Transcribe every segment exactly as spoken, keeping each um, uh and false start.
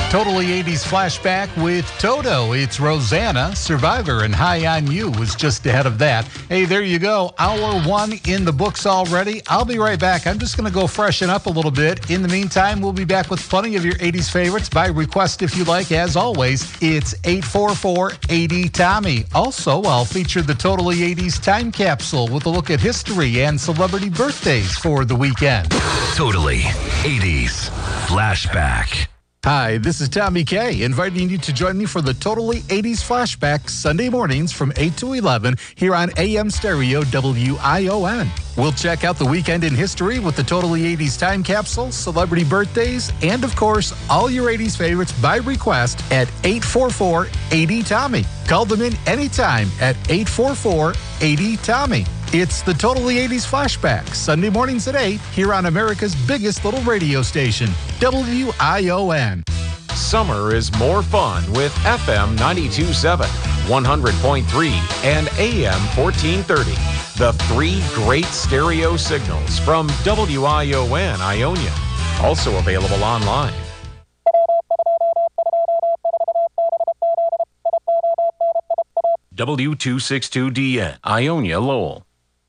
Totally eighties flashback with Toto. It's Rosanna. Survivor and High on You was just ahead of that. Hey, there you go. Hour one in the books already. I'll be right back. I'm just going to go freshen up a little bit. In the meantime, we'll be back with plenty of your eighties favorites by request if you like. As always, it's eight four four, eighty, Tommy. Also, I'll feature the Totally eighties time capsule with a look at history and celebrity birthdays for the weekend. Totally eighties flashback. Hi, this is Tommy K, inviting you to join me for the Totally eighties Flashback Sunday mornings from eight to eleven here on A M Stereo W I O N. We'll check out the weekend in history with the Totally eighties time capsule, celebrity birthdays, and of course, all your eighties favorites by request at eight four four, eighty, Tommy. Call them in anytime at eight four four, eighty, Tommy. It's the Totally eighties Flashback, Sunday mornings at eight, here on America's biggest little radio station, W I O N. Summer is more fun with F M ninety-two point seven, one hundred point three, and A M fourteen thirty. The three great stereo signals from W I O N Ionia. Also available online. W two sixty-two D N, Ionia, Lowell.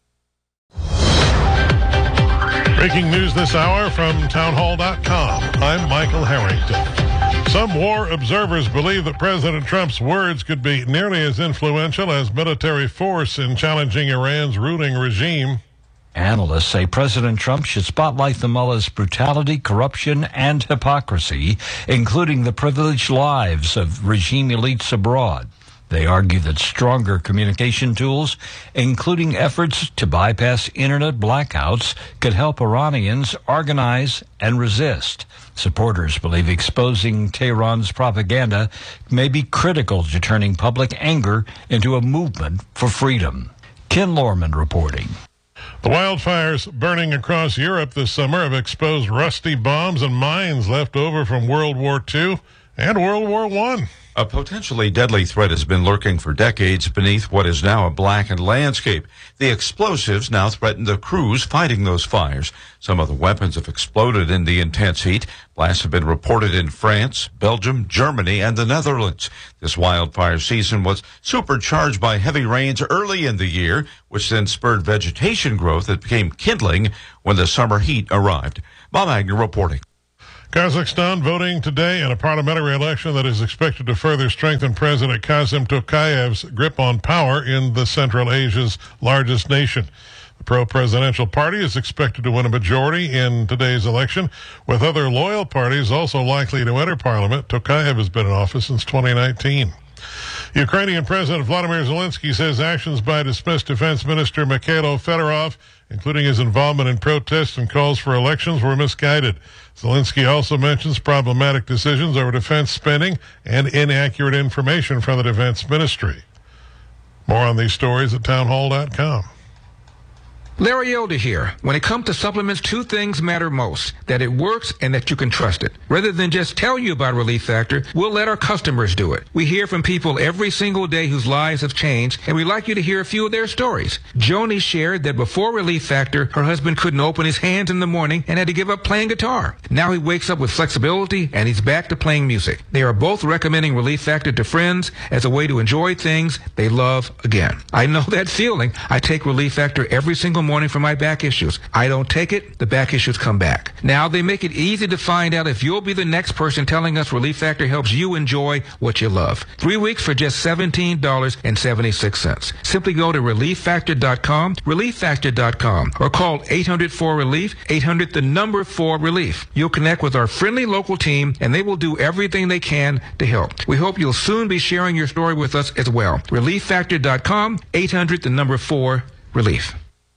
Breaking news this hour from townhall dot com. I'm Michael Harrington. Some war observers believe that President Trump's words could be nearly as influential as military force in challenging Iran's ruling regime. Analysts say President Trump should spotlight the mullah's brutality, corruption, and hypocrisy, including the privileged lives of regime elites abroad. They argue that stronger communication tools, including efforts to bypass internet blackouts, could help Iranians organize and resist. Supporters believe exposing Tehran's propaganda may be critical to turning public anger into a movement for freedom. Ken Lorman reporting. The wildfires burning across Europe this summer have exposed rusty bombs and mines left over from World War Two and World War One. A potentially deadly threat has been lurking for decades beneath what is now a blackened landscape. The explosives now threaten the crews fighting those fires. Some of the weapons have exploded in the intense heat. Blasts have been reported in France, Belgium, Germany, and the Netherlands. This wildfire season was supercharged by heavy rains early in the year, which then spurred vegetation growth that became kindling when the summer heat arrived. Bob Agnew reporting. Kazakhstan voting today in a parliamentary election that is expected to further strengthen President Kassym Tokayev's grip on power in the Central Asia's largest nation. The pro-presidential party is expected to win a majority in today's election, with other loyal parties also likely to enter parliament. Tokayev has been in office since twenty nineteen. Ukrainian President Vladimir Zelensky says actions by dismissed Defense Minister Mikhailo Fedorov, including his involvement in protests and calls for elections, were misguided. Zelensky also mentions problematic decisions over defense spending and inaccurate information from the defense ministry. More on these stories at townhall dot com. Larry Elder here. When it comes to supplements, two things matter most: that it works and that you can trust it. Rather than just tell you about Relief Factor, we'll let our customers do it. We hear from people every single day whose lives have changed, and we'd like you to hear a few of their stories. Joni shared that before Relief Factor, her husband couldn't open his hands in the morning and had to give up playing guitar. Now he wakes up with flexibility and he's back to playing music. They are both recommending Relief Factor to friends as a way to enjoy things they love again. I know that feeling. I take Relief Factor every single morning morning for my back issues. I don't take it, the back issues come back. Now they make it easy to find out if you'll be the next person telling us Relief Factor helps you enjoy what you love. Three weeks for just seventeen dollars and seventy-six cents. Simply go to relief factor dot com, relief factor dot com, or call eight hundred four relief, eight hundred the number four relief. You'll connect with our friendly local team and they will do everything they can to help. We hope you'll soon be sharing your story with us as well. relief factor dot com, eight hundred the number four relief.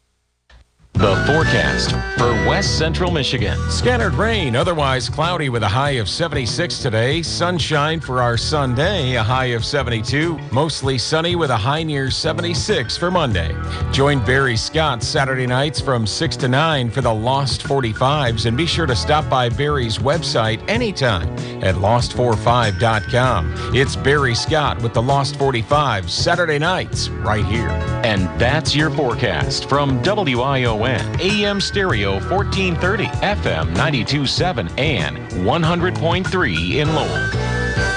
The forecast for West Central Michigan. Scattered rain, otherwise cloudy with a high of seventy-six today. Sunshine for our Sunday, a high of seventy-two. Mostly sunny with a high near seventy-six for Monday. Join Barry Scott Saturday nights from six to nine for the Lost forty-fives. And be sure to stop by Barry's website anytime at lost forty-five dot com. It's Barry Scott with the Lost forty-fives Saturday nights right here. And that's your forecast from W I O O N, A M Stereo fourteen thirty, F M ninety-two point seven, and one hundred point three in Lowell.